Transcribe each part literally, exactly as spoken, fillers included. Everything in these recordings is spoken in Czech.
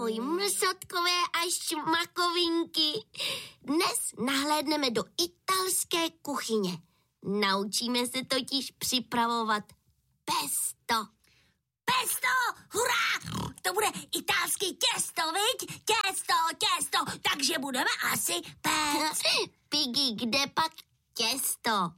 ahoj mrsotkové a šmakovinky. Dnes nahlédneme do italské kuchyně. Naučíme se totiž připravovat pesto. Pesto, hurá! To bude italský těsto, viď? Těsto, těsto, takže budeme asi péct. Piggy, kde pak těsto?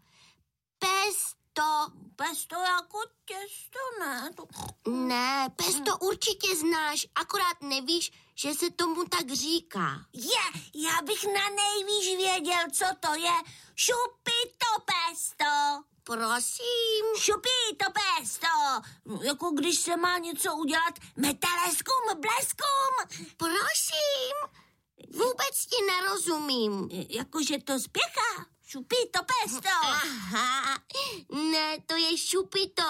Pesto. Pesto jako těsto, ne? To... Ne, pesto určitě znáš, akorát nevíš, že se tomu tak říká. Je, já bych na nejvíc věděl, co to je. Šupito pesto. Prosím. Šupito pesto. Jako když se má něco udělat metaleskum, bleskum. Prosím. Vůbec ti nerozumím. Jakože to spěchá. Šupito pesto. Aha, ne, to je šupito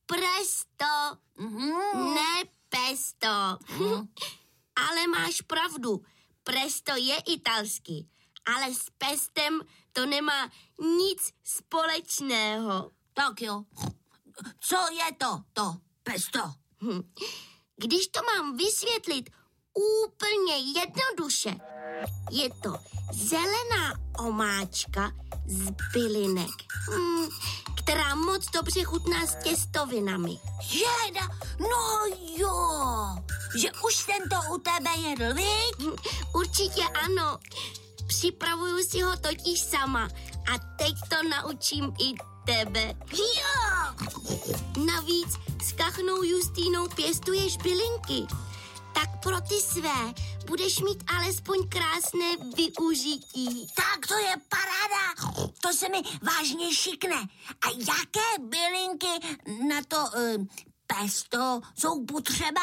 presto, mm. ne pesto. Mm. Ale máš pravdu, presto je italský, ale s pestem to nemá nic společného. Tak jo, co je to, to pesto? Hm. Když to mám vysvětlit úplně jednoduše, je to zelená omáčka z bylinek, hmm, která moc dobře chutná s těstovinami. Jeda, no jo, že už jsem to u tebe jedl, viď? Hm, určitě ano, připravuju si ho totiž sama a teď to naučím i tebe. Jo! Navíc s kachnou Justínou pěstuješ bylinky, tak pro ty své budeš mít alespoň krásné využití. Tak to je paráda, to se mi vážně šikne. A jaké bylinky na to uh, pesto jsou potřeba?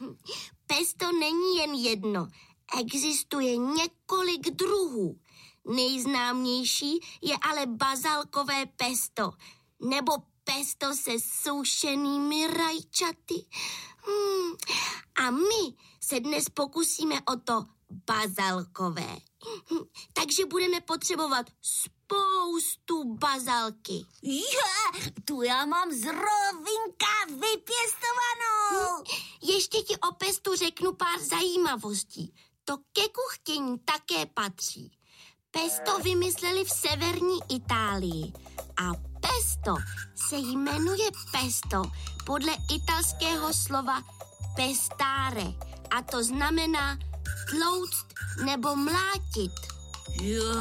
Pesto není jen jedno, existuje několik druhů. Nejznámější je ale bazalkové pesto, nebo pesto se sušenými rajčaty. Hmm. A my se dnes pokusíme o to bazalkové. Hm. Takže budeme potřebovat spoustu bazalky. Je, tu já mám z rovinka vypěstovanou. Hm. Ještě ti o pestu řeknu pár zajímavostí. To ke kuchtění také patří. Pesto vymysleli v severní Itálii a pesto se jmenuje pesto podle italského slova pestare a to znamená tlouct nebo mlátit. Jo,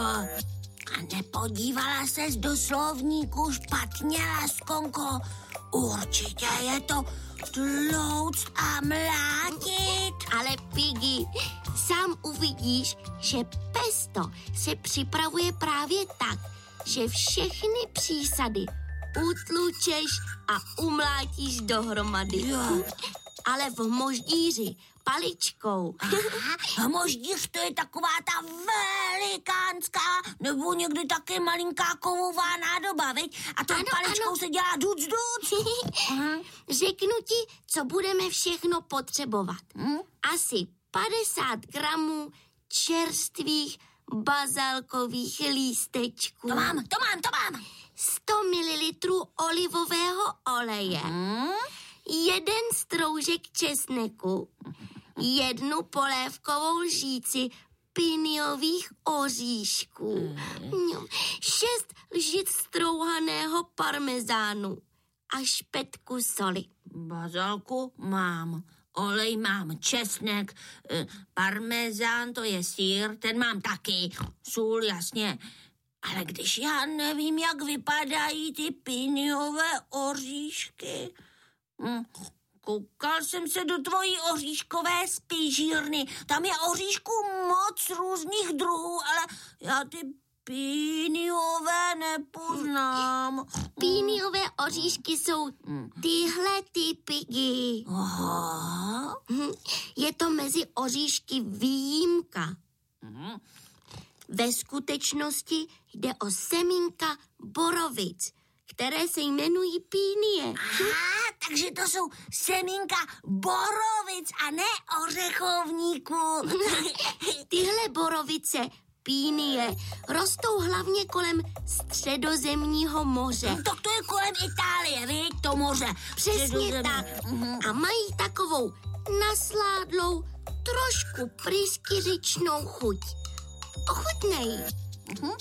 a nepodívala ses do slovníku špatně, Laskonko. Určitě je to tlouct a mlátit. Ale Piggy, sám uvidíš, že pesto se připravuje právě tak, že všechny přísady utlučeš a umlátíš dohromady. Jo. Ale v moždíři paličkou. Aha, moždíř to je taková ta velikánská, nebo někdy taky malinká kovová nádoba, viď? A tou ano, paličkou ano. se dělá duc, duc. Řeknu ti, co budeme všechno potřebovat. Hm? Asi padesát gramů čerstvých bazalkových lístečků. To mám, to mám, to mám. sto mililitrů olivového oleje. Hm? Jeden stroužek česneku, jednu polévkovou lžíci piniových oříšků, mm. šest lžic strouhaného parmezánu a špetku soli. Bazalku mám, olej mám, česnek, parmezán, to je sýr, ten mám taky, sůl, jasně. Ale když já nevím, jak vypadají ty piniové oříšky... Koukal jsem se do tvojí oříškové spížírny. Tam je oříšků moc různých druhů, ale já ty píniové nepoznám. Píniové oříšky jsou tyhle ty, Piggy. Aha. Je to mezi oříšky výjimka. Ve skutečnosti jde o semínka borovic, které se jmenují pínie. Aha, takže to jsou semínka borovic a ne ořechovníků. Tyhle borovice, pínie, rostou hlavně kolem Středozemního moře. Tak to je kolem Itálie, viď, to moře. Přesně tak. A mají takovou nasládlou trošku pryskyřičnou chuť. Ochutnej. No,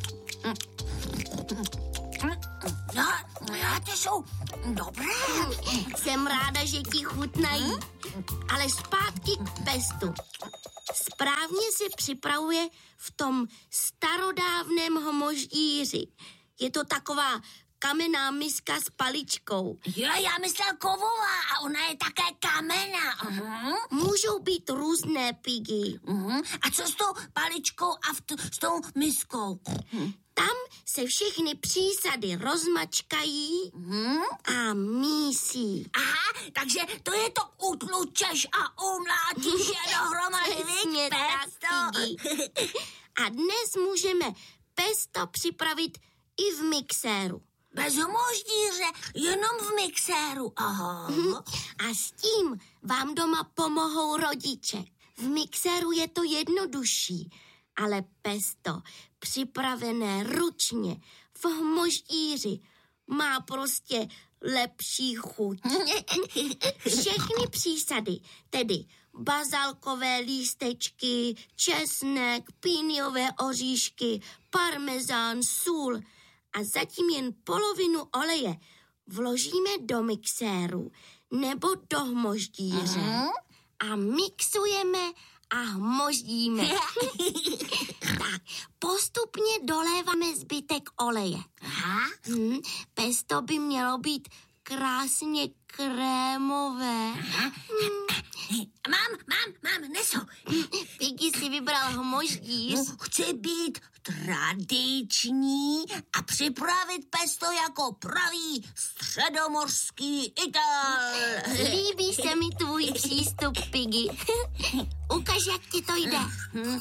no, to jsou dobré. Jsem ráda, že ti chutnají. Ale zpátky k pestu. Správně se připravuje v tom starodávném hmoždíři. Je to taková kamenná miska s paličkou. Jo, já myslel kovová a ona je také kamenná. Uh-huh. Můžou být různé, Piggy. Uh-huh. A co s tou paličkou a t- s tou miskou? Uh-huh. Tam se všechny přísady rozmačkají uh-huh. a mísí. Aha, takže to je to utlučeš a umlátíš je dohromady, víc, pesto. A dnes můžeme pesto připravit i v mixéru. Bez hmoždíře, jenom v mixéru. Aha. A s tím vám doma pomohou rodiče. V mixéru je to jednodušší, ale pesto připravené ručně v hmoždíři má prostě lepší chuť. Všechny přísady, tedy bazalkové lístečky, česnek, píniové oříšky, parmezán, sůl a zatím jen polovinu oleje vložíme do mixéru nebo do hmoždíře uh-huh. a mixujeme a hmoždíme. Tak, postupně doléváme zbytek oleje. Aha. Hmm, pesto by mělo být krásně krémové. Hmm. Mám, mám, mám, nesu. Piggy si vybral hmoždíř. No, chci být tradiční a připravit pesto jako pravý středomořský Ital. Líbí se mi tvůj přístup, Piggy. Ukaž, jak ti to jde. Hmm.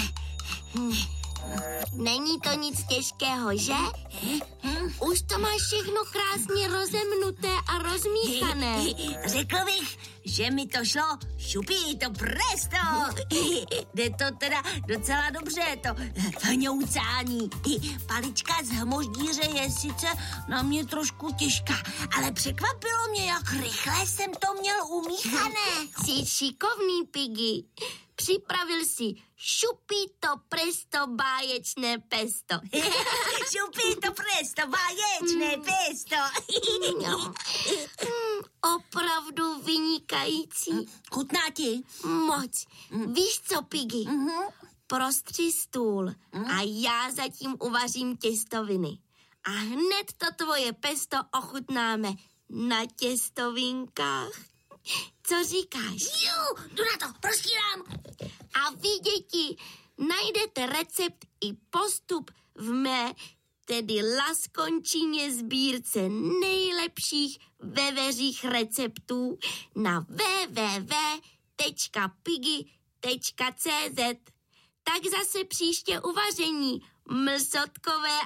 Není to nic těžkého, že? Už to máš všechno krásně rozemnuté a rozmíchané. Řekl bych, že mi to šlo šupí, to presto. Jde to teda docela dobře, to vňoucání. Palička z hmoždíře je sice na mě trošku těžká, ale překvapilo mě, jak rychle jsem to měl umíchané. Jsi šikovný, Piggy. Připravil si šupí to presto báječné pesto. Šupí to presto báječné pesto. No. mm, opravdu vynikající. Chutná ti? Moc. Mm. Víš co, Piggy? Mm-hmm. Prostři stůl mm. a já zatím uvařím těstoviny. A hned to tvoje pesto ochutnáme na těstovinkách. Co říkáš? Jo, jdu na to, prostírám. A vy, děti, najdete recept i postup v mé, tedy Laskončině sbírce nejlepších veveřích receptů na w w w tečka piggy tečka c z. Tak zase příště uvaření, mlsotkové